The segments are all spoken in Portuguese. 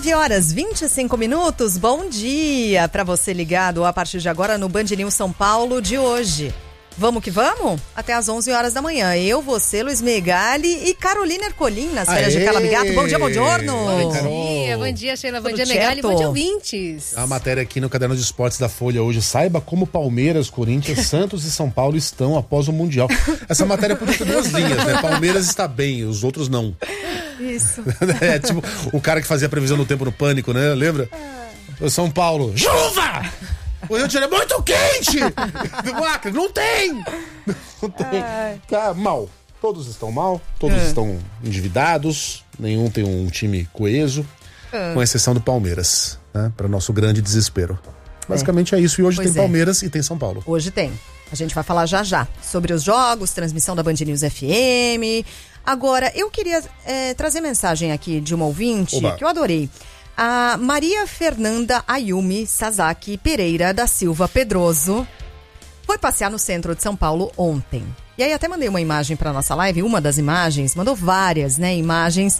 9h25. Bom dia para você ligado a partir de agora no Band News São Paulo de hoje. Vamos que vamos? Até às 11h da manhã. Eu, você, Luiz Megali e Carolina Ercolim nas férias de Calabigato. Bom dia, buongiorno. Bom dia, Sheila. Bom dia, Megali. Bom dia, ouvintes. A matéria aqui no Caderno de Esportes da Folha hoje. Saiba como Palmeiras, Corinthians, Santos e São Paulo estão após o Mundial. Essa matéria podia ter duas linhas, né? Palmeiras está bem, os outros não. Isso. É tipo o cara que fazia a previsão do tempo no Pânico, né? Lembra? São Paulo, chuva! O Rio de Janeiro é muito quente! Do Acre, não tem! Não tem. Tá mal. Todos estão mal, todos estão endividados, nenhum tem um time coeso, com exceção do Palmeiras, né? Para nosso grande desespero. Basicamente é isso. E hoje tem Palmeiras e tem São Paulo. Hoje tem. A gente vai falar já sobre os jogos, transmissão da Band News FM. Agora, eu queria trazer mensagem aqui de uma ouvinte que eu adorei. A Maria Fernanda Ayumi Sasaki Pereira da Silva Pedroso foi passear no centro de São Paulo ontem. E aí até mandei uma imagem para nossa live, uma das imagens, mandou várias, né, imagens.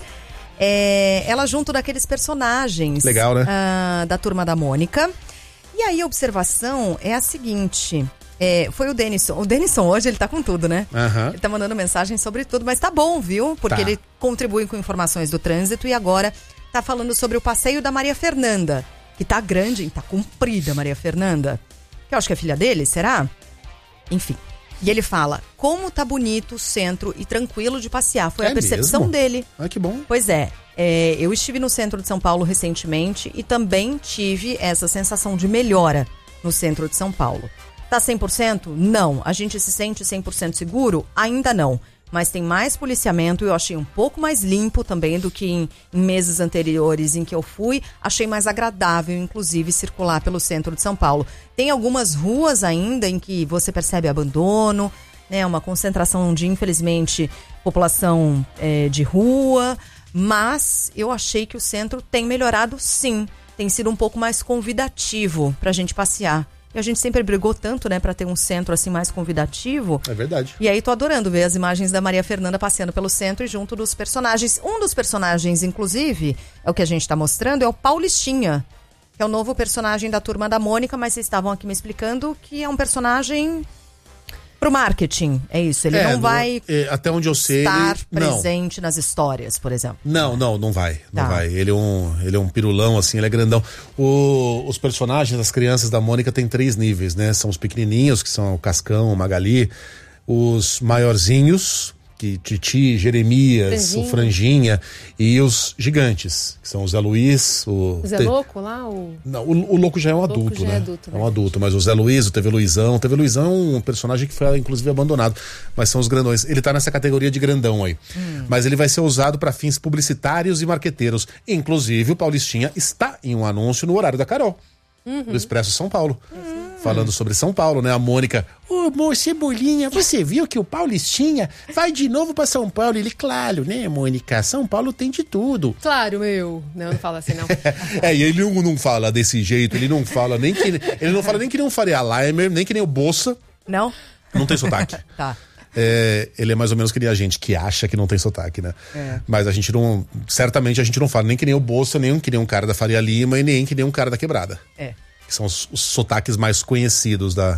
Ela junto daqueles personagens. Legal, né? Da Turma da Mônica. E aí a observação é a seguinte... foi o Denison. O Denison hoje, ele tá com tudo, né? Ele tá mandando mensagem sobre tudo, mas tá bom, viu? Porque ele contribui com informações do trânsito e agora tá falando sobre o passeio da Maria Fernanda, que tá grande, tá comprida, Maria Fernanda. Que eu acho que é filha dele, será? Enfim. E ele fala, como tá bonito o centro e tranquilo de passear. Foi a percepção dele. Ah, que bom. Pois é. Eu estive no centro de São Paulo recentemente e também tive essa sensação de melhora no centro de São Paulo. Tá 100%? Não. A gente se sente 100% seguro? Ainda não. Mas tem mais policiamento e eu achei um pouco mais limpo também do que em meses anteriores em que eu fui. Achei mais agradável, inclusive, circular pelo centro de São Paulo. Tem algumas ruas ainda em que você percebe abandono, né? Uma concentração de, infelizmente, população de rua. Mas eu achei que o centro tem melhorado, sim. Tem sido um pouco mais convidativo pra gente passear. E a gente sempre brigou tanto, né, pra ter um centro assim mais convidativo. É verdade. E aí tô adorando ver as imagens da Maria Fernanda passeando pelo centro e junto dos personagens. Um dos personagens, inclusive, é o que a gente tá mostrando, é o Paulistinha, que é o novo personagem da Turma da Mônica, mas vocês estavam aqui me explicando que é um personagem pro marketing, é isso. Ele não vai até onde eu sei, estar presente nas histórias, por exemplo. Não vai. Não vai. Ele é um pirulão, assim, ele é grandão. Os personagens, as crianças da Mônica tem 3 níveis, né? São os pequenininhos, que são o Cascão, o Magali. Os maiorzinhos, que Titi, Jeremias, o Franjinha. E os gigantes, que são o Zé Luiz, o Zé Louco lá? Não, o Louco já é um adulto, né? É um adulto, mas o Zé Luiz, o TV Luizão. O TV Luizão é um personagem que foi, inclusive, abandonado. Mas são os grandões. Ele tá nessa categoria de grandão aí. Mas ele vai ser usado para fins publicitários e marqueteiros. Inclusive, o Paulistinha está em um anúncio no horário da Carol, do Expresso São Paulo. Falando sobre São Paulo, né? A Mônica, amor, Cebolinha, você viu que o Paulistinha vai de novo pra São Paulo? Ele, claro, né, Mônica? São Paulo tem de tudo. Claro, meu. Não fala assim, não. E ele não fala desse jeito, ele não fala nem que nem o Faria Limer, nem que nem o Bossa. Não? Não tem sotaque. Tá. Ele é mais ou menos que nem a gente, que acha que não tem sotaque, né? Mas certamente a gente não fala nem que nem o Bossa, nem que nem um cara da Faria Lima e nem que nem um cara da Quebrada. Que são os sotaques mais conhecidos da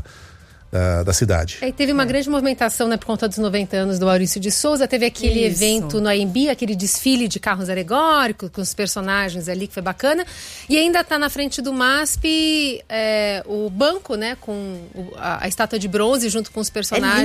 cidade. E teve uma grande movimentação, né, por conta dos 90 anos do Maurício de Souza. Teve aquele evento no AMB, aquele desfile de carros alegóricos com os personagens ali, que foi bacana. E ainda tá na frente do MASP o banco, né, com a estátua de bronze junto com os personagens.